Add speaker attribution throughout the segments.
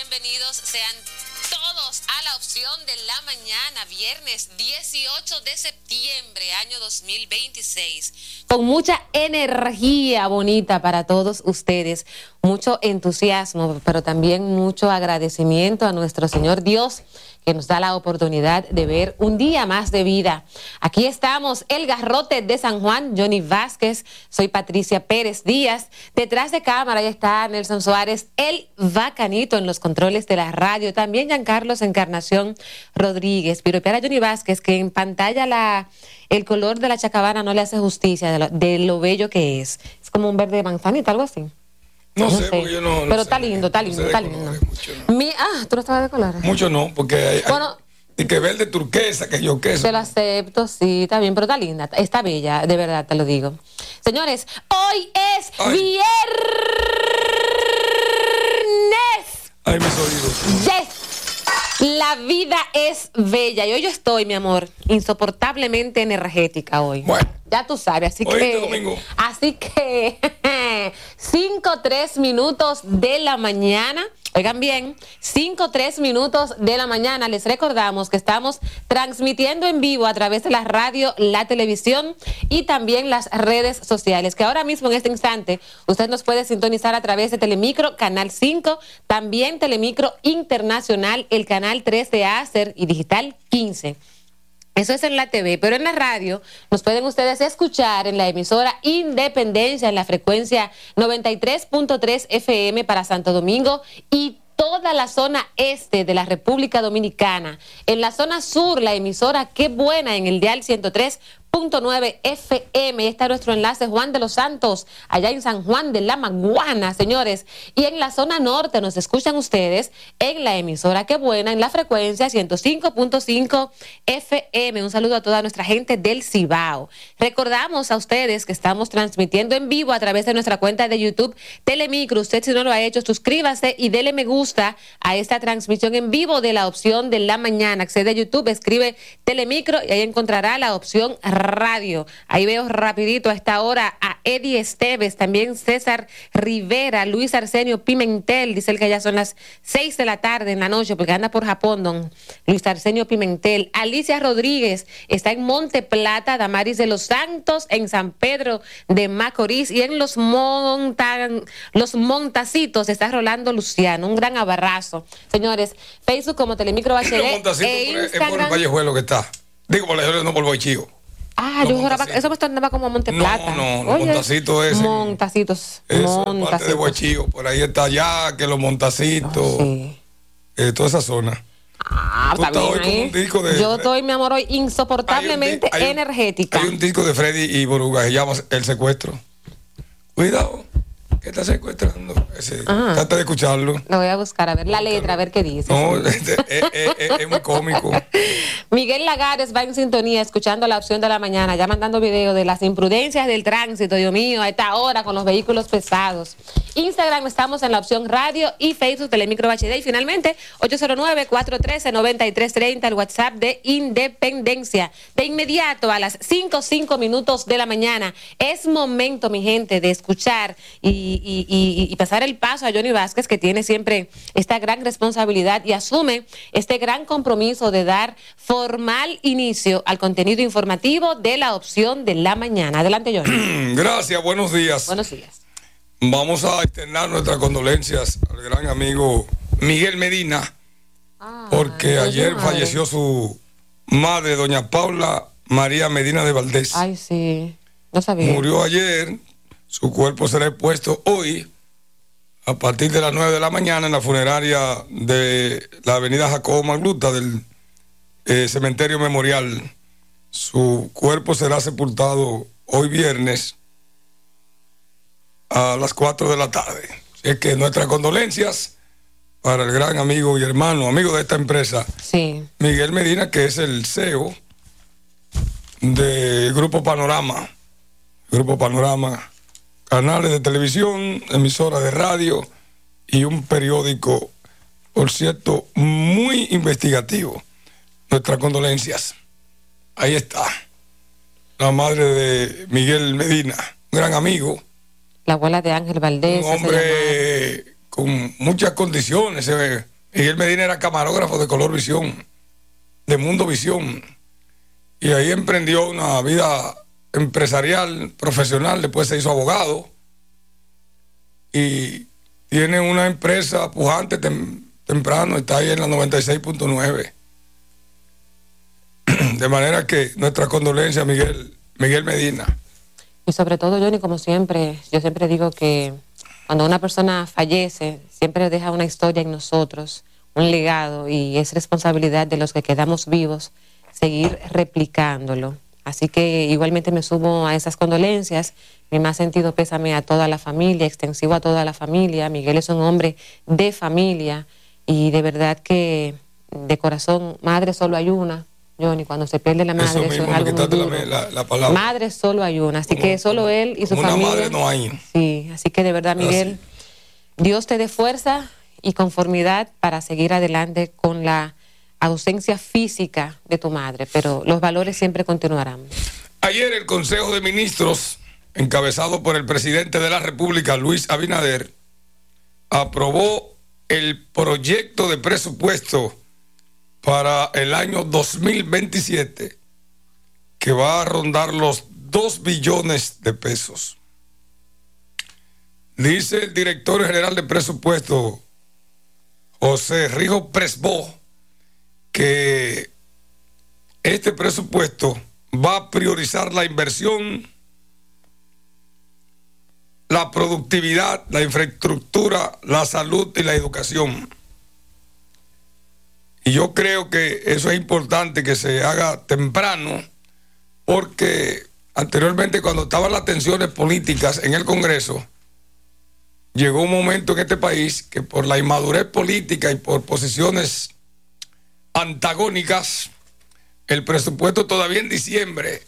Speaker 1: Bienvenidos sean todos a la opción de la mañana, viernes 18 de septiembre, año 2026. Con mucha energía bonita para todos ustedes, mucho entusiasmo, pero también mucho agradecimiento a nuestro Señor Dios, que nos da la oportunidad de ver un día más de vida. Aquí estamos, el Garrote de San Juan, Johnny Vázquez, soy Patricia Pérez Díaz, detrás de cámara ya está Nelson Suárez, el Bacanito en los controles de la radio, también Giancarlos Encarnación Rodríguez, piropear a Johnny Vázquez, que en pantalla el color de la chacabana no le hace justicia de lo bello que es como un verde manzanita, algo así.
Speaker 2: No sé, porque yo no.
Speaker 1: Pero
Speaker 2: no
Speaker 1: está
Speaker 2: sé,
Speaker 1: lindo, está
Speaker 2: no
Speaker 1: lindo,
Speaker 2: sé
Speaker 1: está
Speaker 2: de
Speaker 1: lindo.
Speaker 2: colores, mucho no.
Speaker 1: ¿Tú no estabas de colores?
Speaker 2: Mucho no, porque hay
Speaker 1: Bueno,
Speaker 2: y que verde turquesa, que yo queso.
Speaker 1: te lo acepto, sí, está bien, pero está linda, está bella, de verdad te lo digo. Señores, hoy es viernes.
Speaker 2: Ay, mis oídos.
Speaker 1: Yes. La vida es bella y hoy yo estoy, mi amor, insoportablemente energética hoy.
Speaker 2: Bueno.
Speaker 1: Ya tú sabes, así
Speaker 2: Hoy
Speaker 1: que...
Speaker 2: es domingo.
Speaker 1: Así que 5:03 minutos de la mañana. Oigan bien, 5:03 minutos de la mañana. Les recordamos que estamos transmitiendo en vivo a través de la radio, la televisión y también las redes sociales. Que ahora mismo en este instante usted nos puede sintonizar a través de Telemicro, Canal 5, también Telemicro Internacional, el Canal 3 de Acer y Digital 15. Eso es en la TV, pero en la radio nos pueden ustedes escuchar en la emisora Independencia en la frecuencia 93.3 FM para Santo Domingo y toda la zona este de la República Dominicana. En la zona sur, la emisora Qué Buena en el dial 103.9 FM. Está nuestro enlace Juan de los Santos, allá en San Juan de la Maguana, señores. Y en la zona norte nos escuchan ustedes en la emisora Qué Buena en la frecuencia 105.5 FM. Un saludo a toda nuestra gente del Cibao. Recordamos a ustedes que estamos transmitiendo en vivo a través de nuestra cuenta de YouTube Telemicro. Usted, si no lo ha hecho, suscríbase y dele me gusta a esta transmisión en vivo de la opción de la mañana. Accede a YouTube, escribe Telemicro y ahí encontrará la opción radio. Ahí veo rapidito a esta hora a Eddie Esteves, también César Rivera, Luis Arsenio Pimentel, dice él que ya son las 6 de la tarde en la noche porque anda por Japón, don Luis Arsenio Pimentel. Alicia Rodríguez está en Monte Plata, Damaris de los Santos en San Pedro de Macorís y en los Montacitos está Rolando Luciano. Un gran abrazo. Señores, Facebook como Telemicro HD e
Speaker 2: es por el Vallejuelo que está. Digo, por Vallejuelo, no por Boichío.
Speaker 1: Ah, yo juraba que eso me sonaba como Monte Plata.
Speaker 2: No, los Montacitos es.
Speaker 1: Montacitos.
Speaker 2: Eso es parte de Boichío. Por ahí está ya, que los Montacitos.
Speaker 1: Sí.
Speaker 2: Toda esa zona.
Speaker 1: Está bien ahí. Yo estoy, mi amor, hoy insoportablemente energética.
Speaker 2: Hay un disco de Freddy y Boruga, se llama El Secuestro. Cuidado, que está secuestrando. Trata de escucharlo.
Speaker 1: Lo voy a buscar, a ver la letra, a ver qué dice.
Speaker 2: No, es muy cómico.
Speaker 1: Miguel Lagares va en sintonía, escuchando la opción de la mañana, ya mandando video de las imprudencias del tránsito, Dios mío, a esta hora con los vehículos pesados. Instagram estamos en la opción radio y Facebook Telemicro HD. Y finalmente, 809-413-9330, el WhatsApp de Independencia. De inmediato, a las 5 minutos de la mañana, es momento, mi gente, de escuchar y pasar el paso a Johnny Vázquez, que tiene siempre esta gran responsabilidad y asume este gran compromiso de dar formal inicio al contenido informativo de la opción de la mañana. Adelante, Johnny.
Speaker 2: Gracias, buenos días.
Speaker 1: Buenos días.
Speaker 2: Vamos a externar nuestras condolencias al gran amigo Miguel Medina, porque ayer falleció su madre, doña Paula María Medina de Valdés.
Speaker 1: Ay, sí, no sabía.
Speaker 2: Murió ayer, su cuerpo será expuesto hoy a partir de las 9 de la mañana en la funeraria de la avenida Jacobo Magluta del cementerio memorial. Su cuerpo será sepultado hoy viernes a las 4 de la tarde. Así que nuestras condolencias para el gran amigo y hermano, amigo de esta empresa,
Speaker 1: sí,
Speaker 2: Miguel Medina, que es el CEO de Grupo Panorama, canales de televisión, emisora de radio y un periódico, por cierto, muy investigativo. Nuestras condolencias. Ahí está. La madre de Miguel Medina, un gran amigo.
Speaker 1: La abuela de Ángel Valdés.
Speaker 2: Un hombre con muchas condiciones. Miguel Medina era camarógrafo de Color Visión, de Mundo Visión, y ahí emprendió una vida empresarial, profesional. Después se hizo abogado y tiene una empresa pujante temprano, está ahí en la 96.9. De manera que nuestra condolencia a Miguel Medina.
Speaker 1: Y sobre todo, Johnny, como siempre, yo siempre digo que cuando una persona fallece, siempre deja una historia en nosotros, un legado, y es responsabilidad de los que quedamos vivos seguir replicándolo. Así que igualmente me sumo a esas condolencias. Mi más sentido pésame a toda la familia, extensivo a toda la familia. Miguel es un hombre de familia y de verdad que de corazón, madre solo hay una. Johnny, cuando se pierde la madre, eso es algo muy duro.
Speaker 2: La palabra.
Speaker 1: Madre solo hay una, así que solo él y su familia.
Speaker 2: Una madre no hay.
Speaker 1: Sí, así que de verdad, Miguel, Dios te dé fuerza y conformidad para seguir adelante con la ausencia física de tu madre, pero los valores siempre continuarán.
Speaker 2: Ayer el Consejo de Ministros, encabezado por el presidente de la República, Luis Abinader, aprobó el proyecto de presupuesto para el año 2027, que va a rondar los 2 billones de pesos. Dice el director general de presupuesto, José Rijo Presbó, que este presupuesto va a priorizar la inversión, la productividad, la infraestructura, la salud y la educación. Y yo creo que eso es importante que se haga temprano, porque anteriormente, cuando estaban las tensiones políticas en el Congreso, llegó un momento en este país que por la inmadurez política y por posiciones antagónicas, el presupuesto todavía en diciembre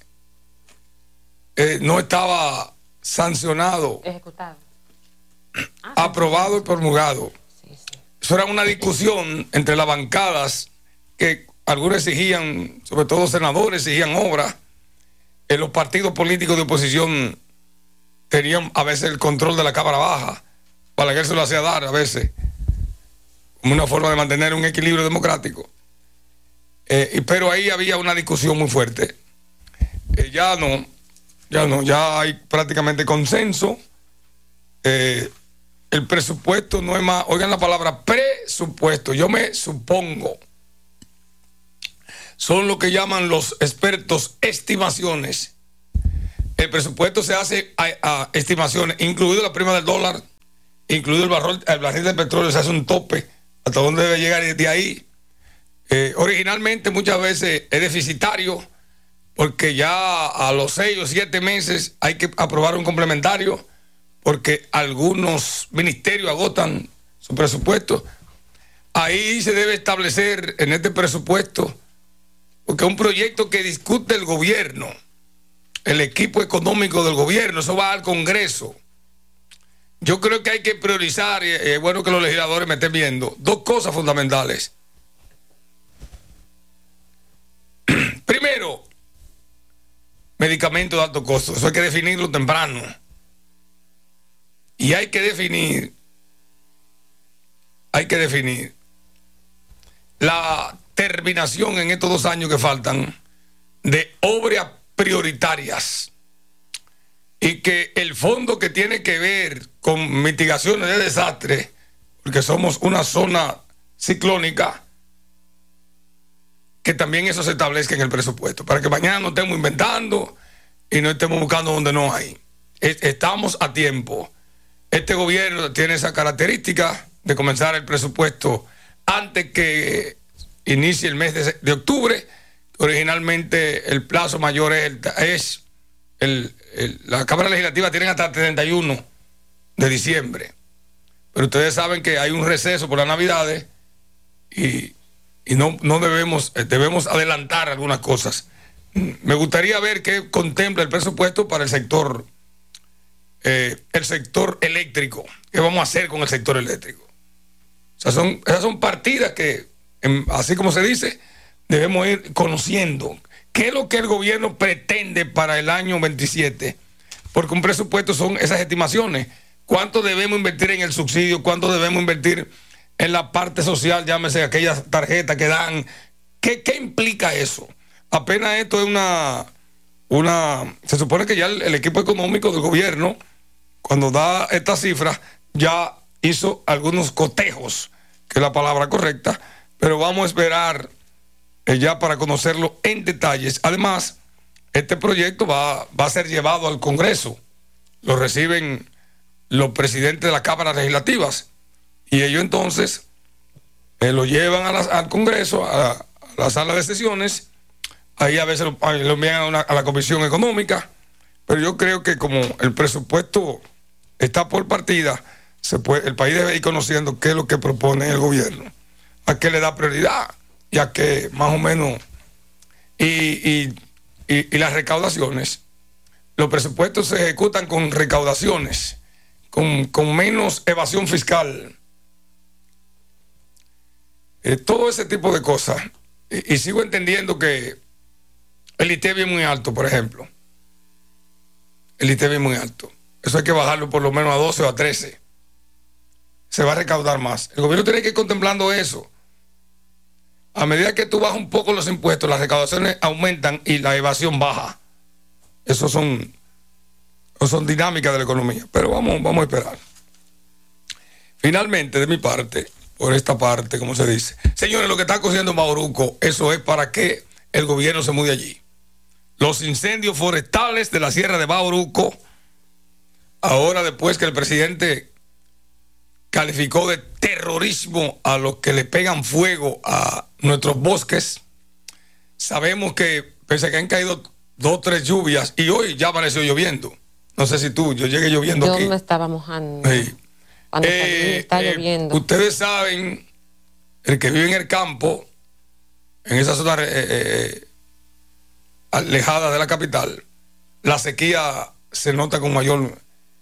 Speaker 2: no estaba sancionado,
Speaker 1: ejecutado,
Speaker 2: aprobado y promulgado. Eso era una discusión entre las bancadas, que algunos exigían, sobre todo senadores, exigían obras. Los partidos políticos de oposición tenían a veces el control de la Cámara Baja. Balaguer se lo hacía dar a veces, como una forma de mantener un equilibrio democrático. Pero ahí había una discusión muy fuerte. Ya hay prácticamente consenso. El presupuesto no es más, oigan la palabra presupuesto, yo me supongo, son lo que llaman los expertos estimaciones. El presupuesto se hace a estimaciones, incluido la prima del dólar, incluido el barril de petróleo, se hace un tope hasta dónde debe llegar, y de ahí originalmente muchas veces es deficitario, porque ya a los 6 o 7 meses hay que aprobar un complementario, porque algunos ministerios agotan su presupuesto. Ahí se debe establecer en este presupuesto, porque es un proyecto que discute el gobierno, el equipo económico del gobierno, eso va al Congreso. Yo creo que hay que priorizar, y es bueno que los legisladores me estén viendo, 2 cosas fundamentales. Primero, medicamentos de alto costo, eso hay que definirlo temprano. Y hay que definir la terminación en estos 2 años que faltan de obras prioritarias, y que el fondo que tiene que ver con mitigaciones de desastres, porque somos una zona ciclónica, que también eso se establezca en el presupuesto, para que mañana no estemos inventando y no estemos buscando donde no hay. Estamos a tiempo. Este gobierno tiene esa característica de comenzar el presupuesto antes que inicie el mes de octubre. Originalmente el plazo mayor es la Cámara Legislativa tiene hasta el 31 de diciembre. Pero ustedes saben que hay un receso por las Navidades y no debemos adelantar algunas cosas. Me gustaría ver qué contempla el presupuesto para el sector eléctrico. ¿Qué vamos a hacer con el sector eléctrico? Esas son partidas que, así como se dice, debemos ir conociendo. ¿Qué es lo que el gobierno pretende para el año 27? Porque un presupuesto son esas estimaciones. ¿Cuánto debemos invertir en el subsidio? ¿Cuánto debemos invertir en la parte social, llámese aquellas tarjetas que dan. ¿Qué implica eso? Apenas esto es se supone que ya el equipo económico del gobierno, cuando da estas cifras, ya hizo algunos cotejos, que es la palabra correcta, pero vamos a esperar ya para conocerlo en detalles. Además, este proyecto va a ser llevado al Congreso. Lo reciben los presidentes de las cámaras legislativas y ellos entonces lo llevan al Congreso, a la sala de sesiones. Ahí a veces lo envían a la Comisión Económica, pero yo creo que como el presupuesto está por partida, el país debe ir conociendo qué es lo que propone el gobierno, a qué le da prioridad y a qué más o menos. Y las recaudaciones, los presupuestos se ejecutan con recaudaciones, con menos evasión fiscal, todo ese tipo de cosas. Y sigo entendiendo que el ITEVI es muy alto, por ejemplo. El ITEVI es muy alto. Eso hay que bajarlo por lo menos a 12 o a 13. Se va a recaudar más. El gobierno tiene que ir contemplando eso. A medida que tú bajas un poco los impuestos, las recaudaciones aumentan y la evasión baja. Eso son dinámicas de la economía. Pero vamos a esperar. Finalmente, de mi parte, por esta parte, como se dice, señores, lo que está ocurriendo en Bauruco, eso es para que el gobierno se mude allí. Los incendios forestales de la Sierra de Bauruco, ahora después que el presidente calificó de terrorismo a los que le pegan fuego a nuestros bosques, sabemos que pese a que han caído 2 o 3 lluvias y hoy ya amaneció lloviendo. No sé si yo llegué lloviendo aquí.
Speaker 1: Yo me estaba mojando.
Speaker 2: Sí.
Speaker 1: Cuando salí, está lloviendo.
Speaker 2: Ustedes saben, el que vive en el campo, en esa zona alejada de la capital, la sequía se nota con mayor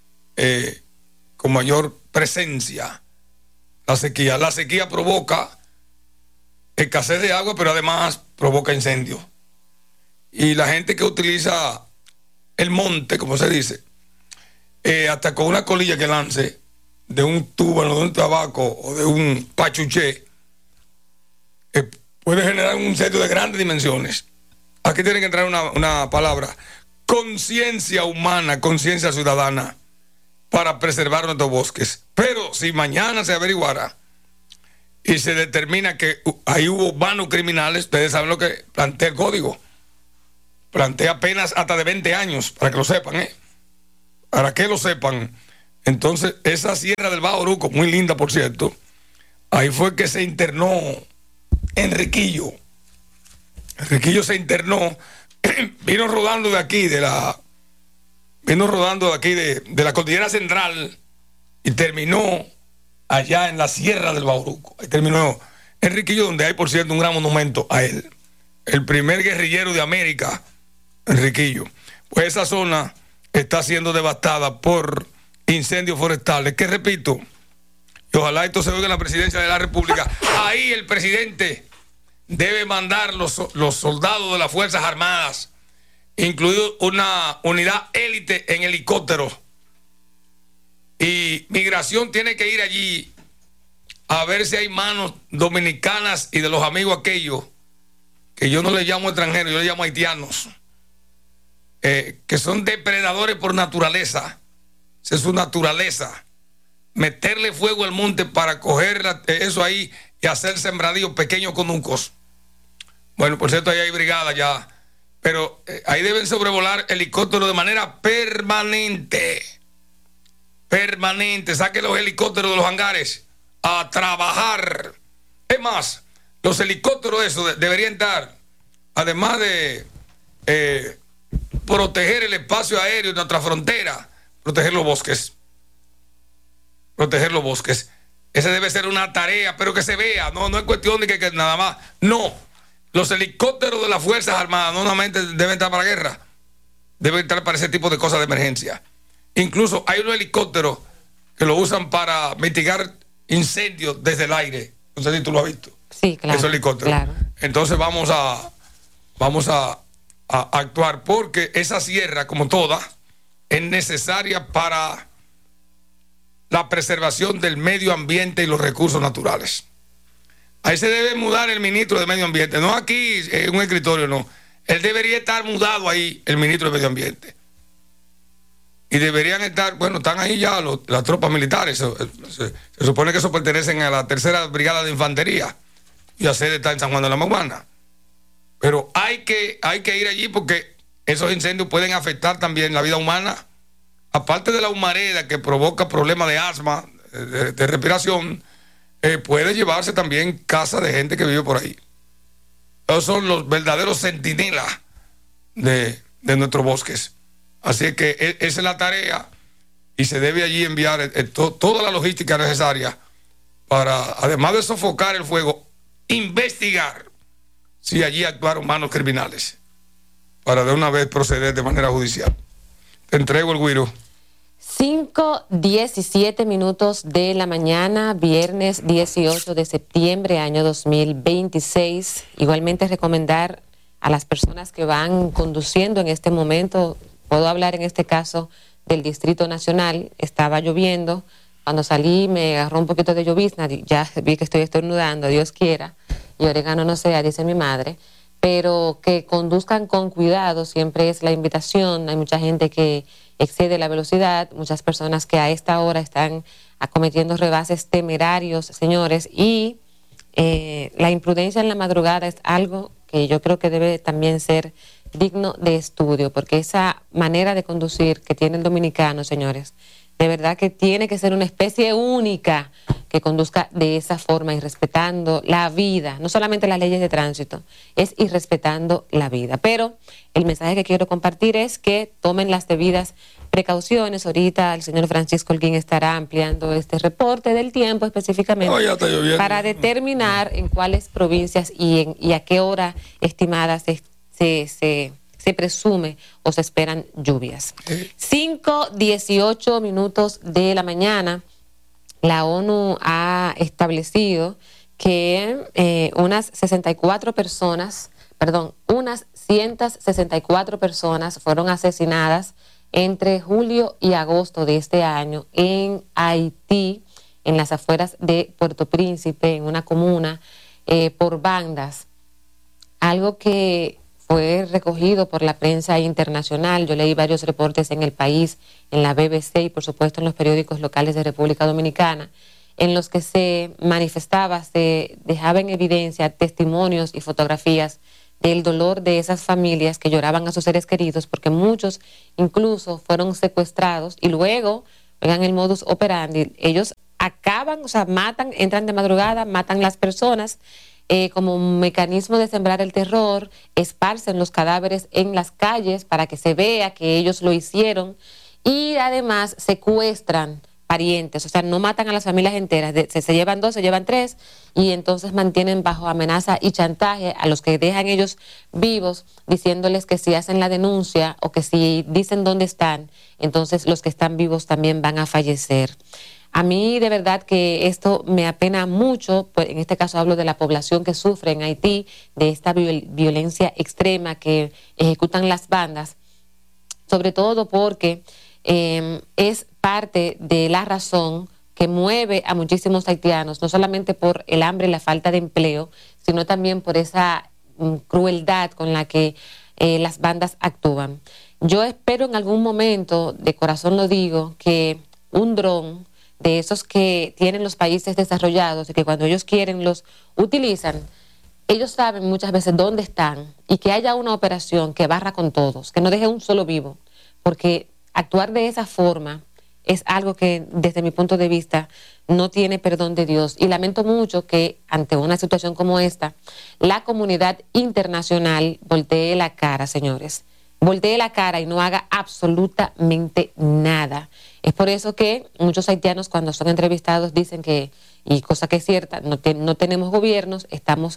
Speaker 2: presencia. La sequía provoca escasez de agua, pero además provoca incendios. Y la gente que utiliza el monte, como se dice, hasta con una colilla que lance de un tubo, de un tabaco o de un pachuché, puede generar un incendio de grandes dimensiones. Aquí tiene que entrar una palabra: conciencia humana, conciencia ciudadana, para preservar nuestros bosques. Pero si mañana se averiguara y se determina que ahí hubo vanos criminales, ustedes saben lo que plantea el código. Plantea penas hasta de 20 años, para que lo sepan, para que lo sepan. Entonces, esa Sierra del Bauruco, muy linda por cierto, ahí fue que se internó Enriquillo. Enriquillo se internó, vino rodando de aquí, de la cordillera central, y terminó allá en la Sierra del Bauruco. Ahí terminó Enriquillo, donde hay, por cierto, un gran monumento a él. El primer guerrillero de América, Enriquillo. Pues esa zona está siendo devastada por incendios forestales, que repito, y ojalá esto se oiga en la presidencia de la República. Ahí el presidente debe mandar los soldados de las Fuerzas Armadas, incluido una unidad élite en helicópteros. Y Migración tiene que ir allí a ver si hay manos dominicanas y de los amigos aquellos, que yo no les llamo extranjeros, yo les llamo haitianos, que son depredadores por naturaleza. Esa es su naturaleza. Meterle fuego al monte para coger eso ahí y hacer sembradíos pequeños conucos. Bueno, por cierto, ahí hay brigadas ya. Pero ahí deben sobrevolar helicópteros de manera permanente. Permanente. Saquen los helicópteros de los hangares a trabajar. Es más, los helicópteros esos deberían estar, además de proteger el espacio aéreo de nuestra frontera, proteger los bosques. Proteger los bosques. Esa debe ser una tarea, pero que se vea. No es cuestión de que nada más. No. Los helicópteros de las Fuerzas Armadas no solamente deben estar para la guerra, deben estar para ese tipo de cosas de emergencia. Incluso hay unos helicópteros que lo usan para mitigar incendios desde el aire. No sé si tú lo has visto.
Speaker 1: Sí, claro.
Speaker 2: Esos helicópteros.
Speaker 1: Claro.
Speaker 2: Entonces vamos a actuar, porque esa sierra, como toda, es necesaria para la preservación del medio ambiente y los recursos naturales. Ahí se debe mudar el ministro de Medio Ambiente, no aquí en un escritorio, no. Él debería estar mudado ahí, el ministro de Medio Ambiente. Y deberían estar, bueno, están ahí ya las tropas militares. Se supone que eso pertenecen a la 3ª Brigada de Infantería. Y la sede está en San Juan de la Maguana. Pero hay que ir allí porque esos incendios pueden afectar también la vida humana. Aparte de la humareda que provoca problemas de asma, de respiración, puede llevarse también casa de gente que vive por ahí. Esos son los verdaderos centinelas de nuestros bosques. Así que esa es la tarea y se debe allí enviar toda la logística necesaria para, además de sofocar el fuego, investigar si allí actuaron manos criminales para de una vez proceder de manera judicial. Te entrego el güiro.
Speaker 1: 5:17 de la mañana, viernes 18 de septiembre, año 2026. Igualmente recomendar a las personas que van conduciendo en este momento, puedo hablar en este caso del Distrito Nacional, estaba lloviendo, cuando salí me agarró un poquito de llovizna, ya vi que estoy estornudando, Dios quiera, y orégano no sea, dice mi madre, pero que conduzcan con cuidado, siempre es la invitación. Hay mucha gente que excede la velocidad, muchas personas que a esta hora están acometiendo rebases temerarios, señores, y la imprudencia en la madrugada es algo que yo creo que debe también ser digno de estudio, porque esa manera de conducir que tiene el dominicano, señores, de verdad que tiene que ser una especie única que conduzca de esa forma y respetando la vida, no solamente las leyes de tránsito, es ir respetando la vida. Pero el mensaje que quiero compartir es que tomen las debidas precauciones. Ahorita el señor Francisco Holguín estará ampliando este reporte del tiempo específicamente para determinar en cuáles provincias y a qué hora estimada se presume o se esperan lluvias. 5:18 de la mañana, la ONU ha establecido que unas 164 personas fueron asesinadas entre julio y agosto de este año en Haití, en las afueras de Puerto Príncipe, en una comuna, por bandas. Algo que fue recogido por la prensa internacional. Yo leí varios reportes en El País, en la BBC y por supuesto en los periódicos locales de República Dominicana, en los que se manifestaba, se dejaba en evidencia testimonios y fotografías del dolor de esas familias que lloraban a sus seres queridos, porque muchos incluso fueron secuestrados y luego, oigan el modus operandi, ellos acaban, o sea, matan, entran de madrugada, matan las personas, como un mecanismo de sembrar el terror, esparcen los cadáveres en las calles para que se vea que ellos lo hicieron y además secuestran parientes, o sea, no matan a las familias enteras, se llevan 2, se llevan 3 y entonces mantienen bajo amenaza y chantaje a los que dejan ellos vivos, diciéndoles que si hacen la denuncia o que si dicen dónde están, entonces los que están vivos también van a fallecer. A mí de verdad que esto me apena mucho, pues en este caso hablo de la población que sufre en Haití, de esta violencia extrema que ejecutan las bandas, sobre todo porque es parte de la razón que mueve a muchísimos haitianos, no solamente por el hambre y la falta de empleo, sino también por esa crueldad con la que las bandas actúan. Yo espero en algún momento, de corazón lo digo, que un dron de esos que tienen los países desarrollados y que cuando ellos quieren los utilizan, ellos saben muchas veces dónde están y que haya una operación que barra con todos, que no deje un solo vivo, porque actuar de esa forma es algo que desde mi punto de vista no tiene perdón de Dios y lamento mucho que ante una situación como esta la comunidad internacional voltee la cara, señores, voltee la cara y no haga absolutamente nada. Es por eso que muchos haitianos cuando son entrevistados dicen que, y cosa que es cierta, no tenemos gobiernos, estamos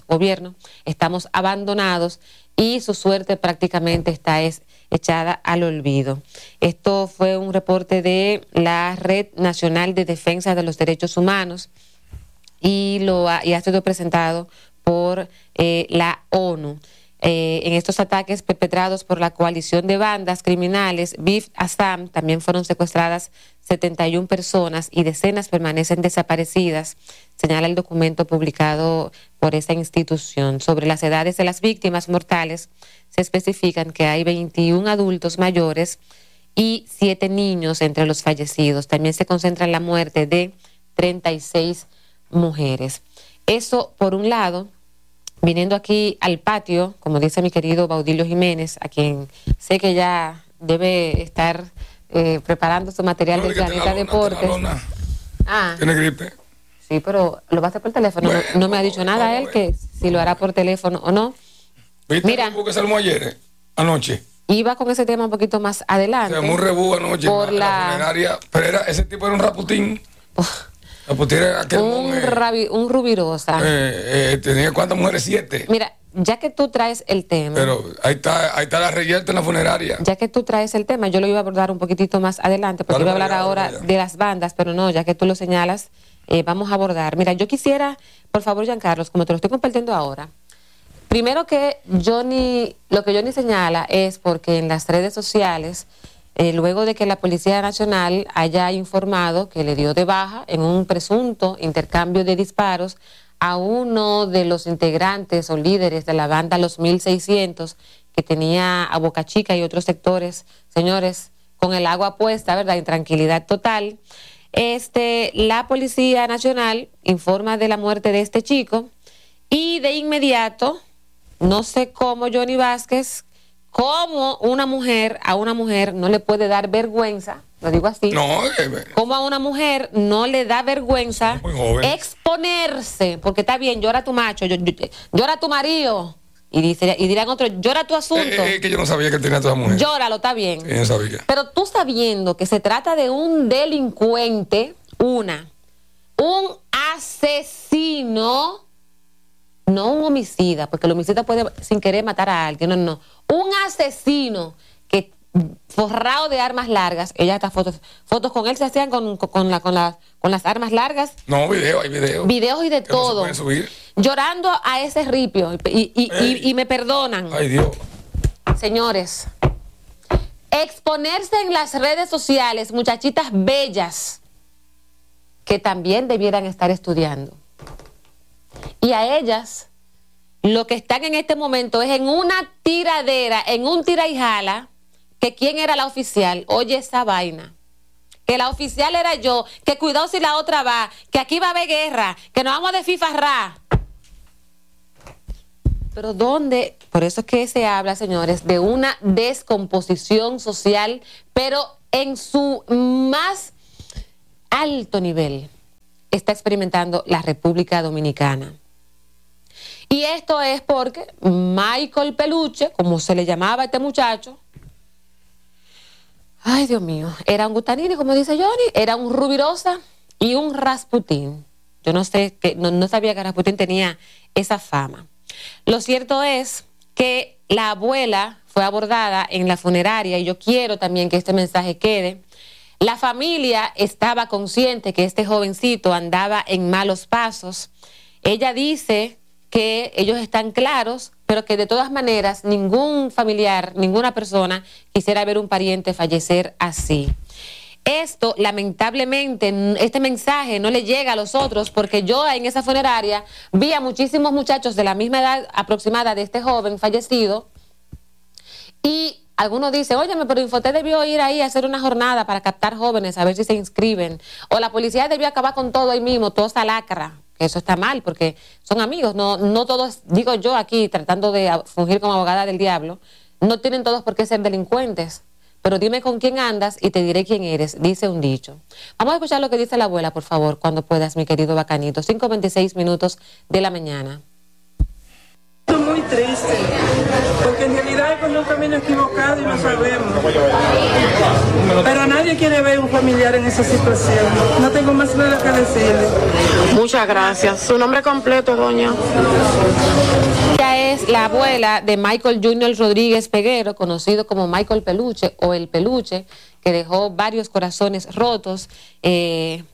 Speaker 1: abandonados y su suerte prácticamente está echada al olvido. Esto fue un reporte de la Red Nacional de Defensa de los Derechos Humanos y ha sido presentado por la ONU. En estos ataques perpetrados por la coalición de bandas criminales BIF Assam también fueron secuestradas 71 personas y decenas permanecen desaparecidas, señala el documento publicado por esta institución. Sobre las edades de las víctimas mortales, se especifican que hay 21 adultos mayores y 7 niños entre los fallecidos. También se concentra en la muerte de 36 mujeres. Eso por un lado. Viniendo aquí al patio, como dice mi querido Baudilio Jiménez, a quien sé que ya debe estar preparando su material del Planeta Deportes.
Speaker 2: ¿Tiene gripe?
Speaker 1: Sí, pero lo va a hacer por teléfono. Bueno, no me ha dicho nada a él que si lo hará por teléfono o no.
Speaker 2: ¿Viste? Mira, que se armó ayer, anoche.
Speaker 1: Iba con ese tema un poquito más adelante.
Speaker 2: Se armó un rebú anoche
Speaker 1: por
Speaker 2: la funeraria, pero ese tipo era un raputín.
Speaker 1: Un rubirosa.
Speaker 2: Tenía ¿cuántas mujeres? 7.
Speaker 1: Mira, ya que tú traes el tema.
Speaker 2: Pero ahí está la reyerta en la funeraria.
Speaker 1: Ya que tú traes el tema, yo lo iba a abordar un poquitito más adelante, porque iba a hablar ahora de las bandas, pero no, ya que tú lo señalas, vamos a abordar. Mira, yo quisiera, por favor, Giancarlos, como te lo estoy compartiendo ahora, primero que lo que Johnny señala es porque en las redes sociales, luego de que la Policía Nacional haya informado que le dio de baja en un presunto intercambio de disparos a uno de los integrantes o líderes de la banda Los 1600, que tenía a Boca Chica y otros sectores, señores, con el agua puesta, ¿verdad?, en tranquilidad total. La Policía Nacional informa de la muerte de este chico y de inmediato, no sé cómo Johnny Vázquez, cómo a una mujer no le puede dar vergüenza, lo digo así, cómo a una mujer no le da vergüenza exponerse, porque está bien, llora tu macho, llora tu marido, y dirán otros, llora tu asunto.
Speaker 2: Que yo no sabía que él tenía toda mujer.
Speaker 1: Llóralo, está bien.
Speaker 2: Sí, yo sabía.
Speaker 1: Pero tú sabiendo que se trata de un delincuente, un asesino, no un homicida, porque el homicida puede sin querer matar a alguien, no. Un asesino que forrado de armas largas, ella está fotos con él se hacían con las armas largas.
Speaker 2: No, hay videos.
Speaker 1: Videos y de todo.
Speaker 2: No se pueden subir.
Speaker 1: Llorando a ese ripio y me perdonan.
Speaker 2: Ay, Dios.
Speaker 1: Señores, exponerse en las redes sociales, muchachitas bellas que también debieran estar estudiando. Y a ellas, lo que están en este momento es en una tiradera, en un tira y jala, que quién era la oficial. Oye esa vaina. Que la oficial era yo, que cuidado si la otra va, que aquí va a haber guerra, que nos vamos de fifarra. Pero ¿dónde? Por eso es que se habla, señores, de una descomposición social, pero en su más alto nivel está experimentando la República Dominicana. Y esto es porque Michael Peluche, como se le llamaba a este muchacho, ay Dios mío, era un Gutanini, como dice Johnny, era un Rubirosa y un Rasputín. Yo no sé, no sabía que Rasputín tenía esa fama. Lo cierto es que la abuela fue abordada en la funeraria y yo quiero también que este mensaje quede. La familia estaba consciente que este jovencito andaba en malos pasos. Ella dice que ellos están claros, pero que de todas maneras ningún familiar, ninguna persona quisiera ver un pariente fallecer así. Esto, lamentablemente, este mensaje no le llega a los otros, porque yo en esa funeraria vi a muchísimos muchachos de la misma edad aproximada de este joven fallecido, y algunos dicen, óyeme, pero Infoté debió ir ahí a hacer una jornada para captar jóvenes, a ver si se inscriben, o la policía debió acabar con todo ahí mismo, toda esa lacra. Que eso está mal, porque son amigos, no todos, digo yo aquí, tratando de fungir como abogada del diablo, no tienen todos por qué ser delincuentes, pero dime con quién andas y te diré quién eres, dice un dicho. Vamos a escuchar lo que dice la abuela, por favor, cuando puedas, mi querido Bacanito. 5:26 minutos de la mañana.
Speaker 3: Estoy muy triste, porque en realidad es con un camino equivocado y lo sabemos. Pero nadie quiere ver un familiar en esa situación. No tengo más nada que decirle.
Speaker 4: Muchas gracias. ¿Su nombre completo, doña?
Speaker 1: Ella es la abuela de Michael Junior Rodríguez Peguero, conocido como Michael Peluche o El Peluche, que dejó varios corazones rotos. Me